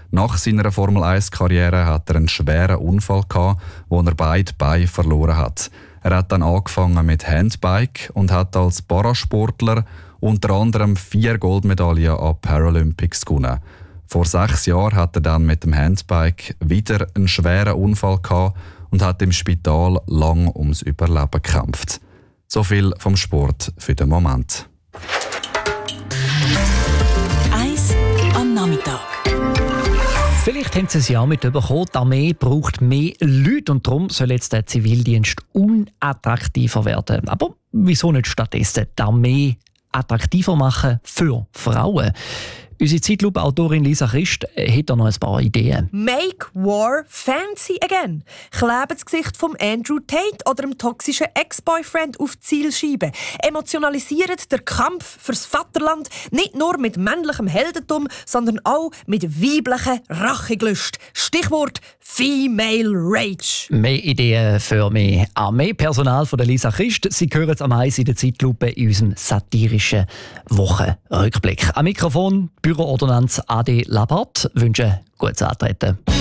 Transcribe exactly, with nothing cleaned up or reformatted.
Nach seiner Formel eins Karriere hat er einen schweren Unfall gehabt, wo er beide Beine verloren hat. Er hat dann angefangen mit Handbike und hat als Parasportler unter anderem vier Goldmedaillen an Paralympics gewonnen. Vor sechs Jahren hat er dann mit dem Handbike wieder einen schweren Unfall gehabt und hat im Spital lang ums Überleben gekämpft. So viel vom Sport für den Moment. Eis am Nachmittag. Vielleicht haben Sie es ja mitbekommen, die Armee braucht mehr Leute und darum soll jetzt der Zivildienst unattraktiver werden. Aber wieso nicht stattdessen die Armee attraktiver machen für Frauen? Unsere Zeitlupe-Autorin Lisa Christ hat da noch ein paar Ideen. Make War Fancy Again. Kleben das Gesicht von Andrew Tate oder dem toxischen Ex-Boyfriend auf die Zielscheibe. Emotionalisiert der Kampf fürs Vaterland nicht nur mit männlichem Heldentum, sondern auch mit weiblichen Rachegelüst. Stichwort Female Rage. Mehr Ideen für mehr Armeepersonal von der Lisa Christ. Sie hören am Eis in der Zeitlupe in unserem satirischen Wochenrückblick. Am Mikrofon Büroordonnanz A D Labart wünsche gutes Antreten.